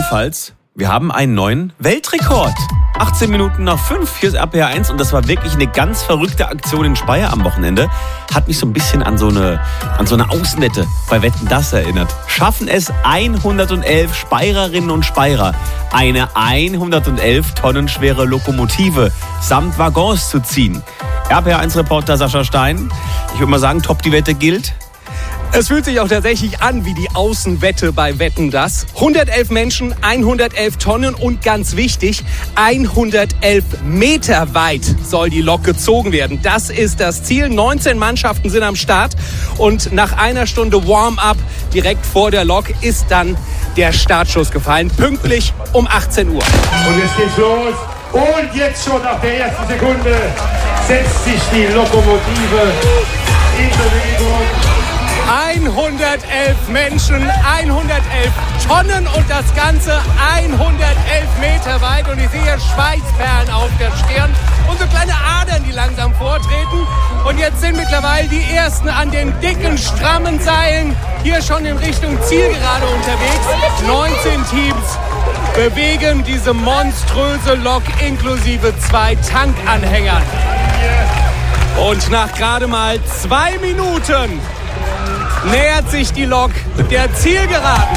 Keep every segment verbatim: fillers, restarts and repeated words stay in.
Rheinland-Pfalz, wir haben einen neuen Weltrekord. achtzehn Minuten nach fünf, hier ist R P R eins und das war wirklich eine ganz verrückte Aktion in Speyer am Wochenende. Hat mich so ein bisschen an so eine, an so eine Außenwette bei Wetten, das erinnert. Schaffen es hundertelf Speyerinnen und Speyer, eine hundertelf Tonnen schwere Lokomotive samt Waggons zu ziehen. R P R eins Reporter Sascha Stein, ich würde mal sagen, top, die Wette gilt. Es fühlt sich auch tatsächlich an wie die Außenwette bei Wetten, das. hundertelf Menschen, hundertelf Tonnen und ganz wichtig, hundertelf Meter weit soll die Lok gezogen werden. Das ist das Ziel. neunzehn Mannschaften sind am Start und nach einer Stunde Warm-up direkt vor der Lok ist dann der Startschuss gefallen, pünktlich um achtzehn Uhr. Und jetzt geht's los. Und jetzt schon nach der ersten Sekunde setzt sich die Lokomotive in Bewegung. hundertelf Menschen, hundertelf Tonnen und das Ganze hundertelf Meter weit. Und ich sehe hier Schweißperlen auf der Stirn und so kleine Adern, die langsam vortreten. Und jetzt sind mittlerweile die Ersten an den dicken, strammen Seilen hier schon in Richtung Zielgerade unterwegs. neunzehn Teams bewegen diese monströse Lok inklusive zwei Tankanhängern. Und nach gerade mal zwei Minuten nähert sich die Lok der Zielgeraden.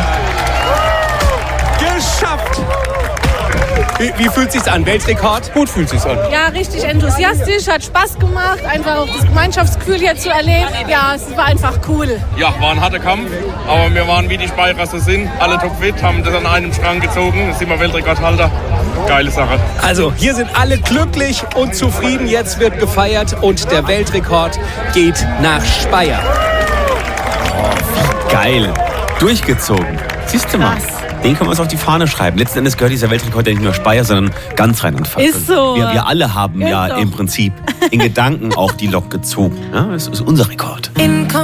Geschafft! Wie, wie fühlt sich's an? Weltrekord? Gut fühlt sich's an. Ja, richtig enthusiastisch, hat Spaß gemacht, einfach auch das Gemeinschaftsgefühl hier zu erleben. Ja, es war einfach cool. Ja, war ein harter Kampf, aber wir waren wie die Speyerer so sind, alle topfit, haben das an einem Strang gezogen, jetzt sind wir Weltrekordhalter. Geile Sache. Also, hier sind alle glücklich und zufrieden, jetzt wird gefeiert und der Weltrekord geht nach Speyer. Geil. Durchgezogen. Siehst du mal. Den können wir uns auf die Fahne schreiben. Letzten Endes gehört dieser Weltrekord ja nicht nur Speyer, sondern ganz Rheinland-Pfalz. Ist so. Wir, wir alle haben Ist ja so. im Prinzip in Gedanken auch die Lok gezogen. Ja, das ist unser Rekord. In